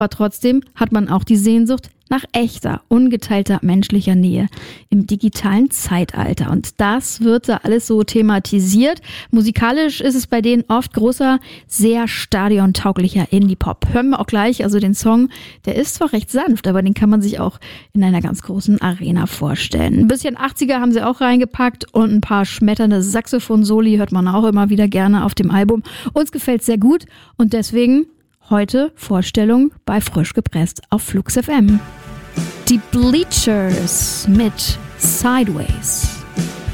Aber trotzdem hat man auch die Sehnsucht nach echter, ungeteilter menschlicher Nähe im digitalen Zeitalter. Und das wird da alles so thematisiert. Musikalisch ist es bei denen oft großer, sehr stadiontauglicher Indie-Pop. Hören wir auch gleich, also den Song, der ist zwar recht sanft, aber den kann man sich auch in einer ganz großen Arena vorstellen. Ein bisschen 80er haben sie auch reingepackt und ein paar schmetternde Saxophon-Soli hört man auch immer wieder gerne auf dem Album. Uns gefällt es sehr gut und deswegen heute Vorstellung bei Frisch gepresst auf Flux FM. Die Bleachers mit Sideways.